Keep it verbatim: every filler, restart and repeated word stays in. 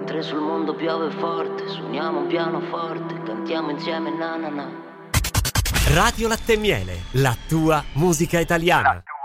Mentre sul mondo piove forte, suoniamo un pianoforte, cantiamo insieme na na na. Radio Latte e Miele, la tua musica italiana.